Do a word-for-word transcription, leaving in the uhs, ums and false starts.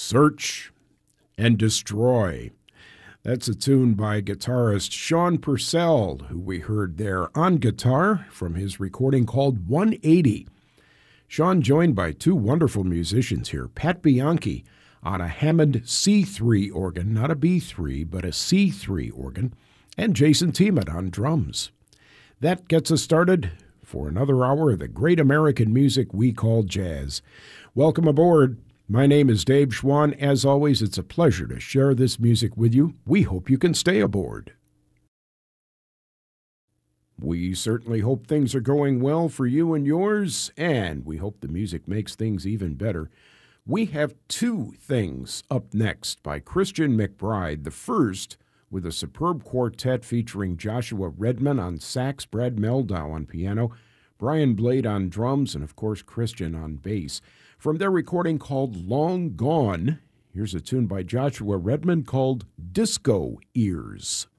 Search and Destroy. That's a tune by guitarist Sean Purcell, who we heard there on guitar from his recording called one eighty. Sean joined by two wonderful musicians here, Pat Bianchi on a Hammond C three organ, not a B three, but a C three organ, and Jason Tiemann on drums. That gets us started for another hour of the great American music we call jazz. Welcome aboard. My name is Dave Schwann. As always, it's a pleasure to share this music with you. We hope you can stay aboard. We certainly hope things are going well for you and yours, and we hope the music makes things even better. We have two things up next by Christian McBride. The first with a superb quartet featuring Joshua Redman on sax, Brad Meldau on piano, Brian Blade on drums, and of course Christian on bass. From their recording called Long Gone, here's a tune by Joshua Redman called Disco Ears.